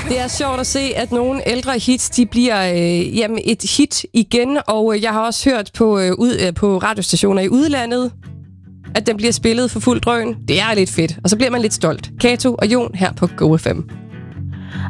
Det er sjovt at se, at nogle ældre hits, de bliver et hit igen, og jeg har også hørt på radiostationer i udlandet, at den bliver spillet for fuld drøn. Det er lidt fedt, og så bliver man lidt stolt. Kato og Jon her på Go FM.